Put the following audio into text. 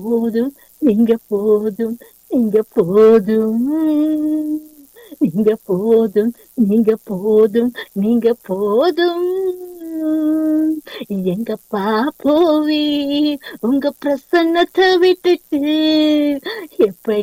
போதும், நீங்க போதும், நீங்க போதும், நீங்க போதும், நீங்க போதும், நீங்க போதும். எங்கப்பா போவீர் உங்க பிரசன்னத்தை விட்டுட்டு எப்படி